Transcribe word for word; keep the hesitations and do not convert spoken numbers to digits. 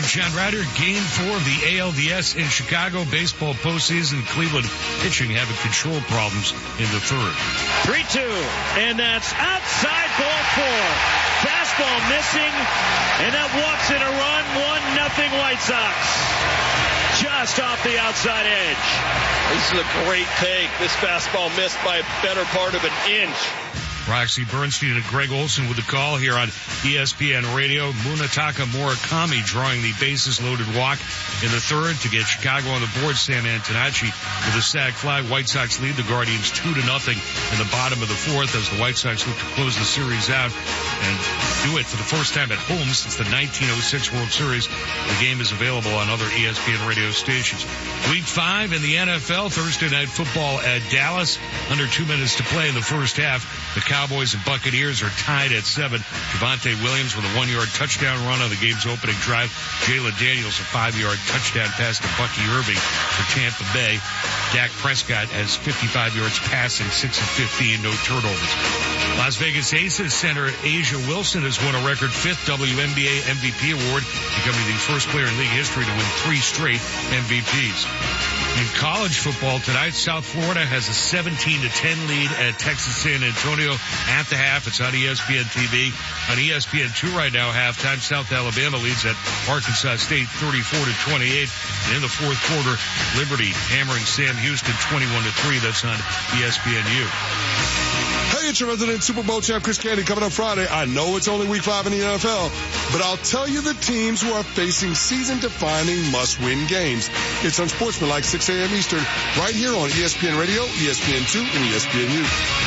John Ryder. Game four of the A L D S in Chicago. Baseball postseason. Cleveland pitching having control problems in the third. three two, and that's outside ball four. Fastball missing, and that walks in a run. One nothing White Sox. Just off the outside edge. This is a great take. This fastball missed by a better part of an inch. Roxy Bernstein and Greg Olson with the call here on E S P N Radio. Munetaka Murakami drawing the bases-loaded walk in the third to get Chicago on the board. Sam Antonacci with a sac fly. White Sox lead the Guardians two to nothing in the bottom of the fourth as the White Sox look to close the series out and do it for the first time at home since the nineteen oh six World Series. The game is available on other E S P N radio stations. Week five in the N F L, Thursday Night Football at Dallas. Under two minutes to play in the first half. The Cowboys and Buccaneers are tied at seven. Javonte Williams with a one-yard touchdown run on the game's opening drive. Jalen Daniels a five-yard touchdown pass to Bucky Irving for Tampa Bay. Dak Prescott has fifty-five yards passing, six of fifteen, no turnovers. Las Vegas Aces center Asia Wilson has won a record fifth W N B A M V P award, becoming the first player in league history to win three straight M V Ps. In college football tonight, South Florida has a seventeen to ten lead at Texas San Antonio. At the half, it's on E S P N T V. On E S P N two right now, halftime, South Alabama leads at Arkansas State thirty-four to twenty-eight. And in the fourth quarter, Liberty hammering Sam Houston twenty-one to three. That's on E S P N U. Hey, it's your resident Super Bowl champ, Chris Candy, coming up Friday. I know it's only week five in the N F L, but I'll tell you the teams who are facing season-defining must-win games. It's Unsportsmanlike, six a.m. Eastern, right here on E S P N Radio, E S P N two, and E S P N U.